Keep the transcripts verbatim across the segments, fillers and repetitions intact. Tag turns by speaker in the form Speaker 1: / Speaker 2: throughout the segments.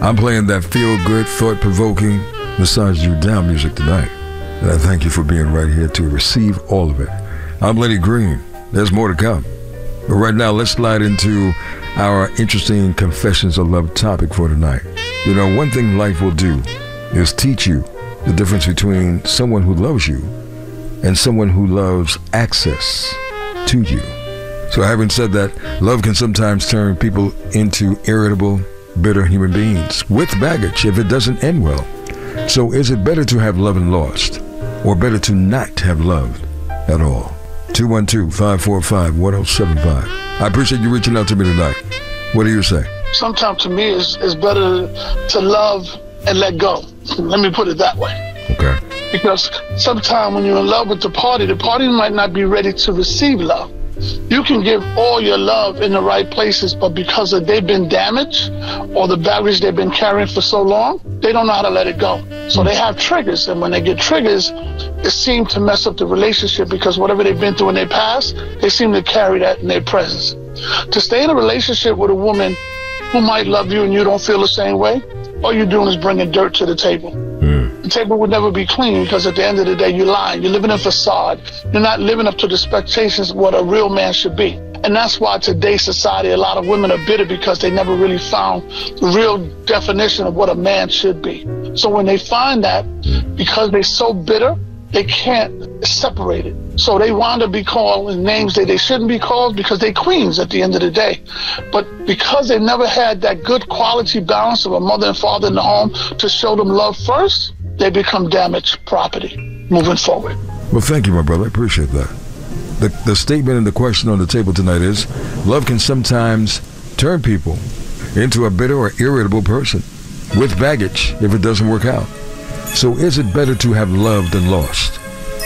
Speaker 1: I'm playing that feel-good, thought-provoking, massage-you-down music tonight. And I thank you for being right here to receive all of it. I'm Lenny Green. There's more to come. But right now, let's slide into our interesting Confessions of Love topic for tonight. You know, one thing life will do is teach you the difference between someone who loves you and someone who loves access to you. So having said that, love can sometimes turn people into irritable, bitter human beings with baggage if it doesn't end well. So is it better to have loved and lost, or better to not have loved at all? two one two, five four five, one oh seven five. I appreciate you reaching out to me tonight. What do you say?
Speaker 2: Sometimes to me it's, it's better to love and let go. Let me put it that way.
Speaker 1: Okay.
Speaker 2: Because sometimes when you're in love with the party, the party might not be ready to receive love. You can give all your love in the right places, but because of they've been damaged or the baggage they've been carrying for so long, they don't know how to let it go. So they have triggers, and when they get triggers, it seems to mess up the relationship because whatever they've been through in their past, they seem to carry that in their presence. To stay in a relationship with a woman who might love you and you don't feel the same way, all you're doing is bringing dirt to the table. Mm. The table would never be clean because at the end of the day, you're lying. You're living a facade. You're not living up to the expectations of what a real man should be. And that's why today's society, a lot of women are bitter because they never really found the real definition of what a man should be. So when they find that, because they're so bitter, they can't separate it. So they wind up be called names that they shouldn't be called because they're queens at the end of the day. But because they never had that good quality balance of a mother and father in the home to show them love first, they become damaged property moving forward.
Speaker 1: Well, thank you, my brother. I appreciate that. The, the statement and the question on the table tonight is, love can sometimes turn people into a bitter or irritable person with baggage if it doesn't work out. So is it better to have loved and lost,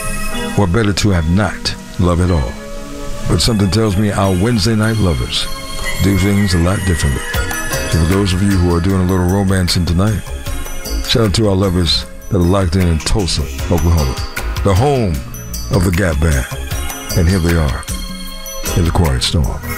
Speaker 1: or better to have not loved at all? But something tells me our Wednesday night lovers do things a lot differently. So for those of you who are doing a little romancing tonight, shout out to our lovers that are locked in in Tulsa, Oklahoma, the home of the Gap Band. And here they are in the Quiet Storm.